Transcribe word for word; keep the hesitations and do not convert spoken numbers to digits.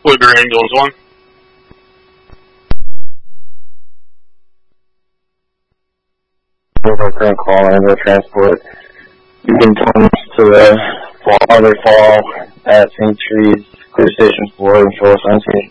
Clipper Ambulance one. Over current call and the transport. You can come to the fall, other fall at Saint Trees, clear station four and show us on scene.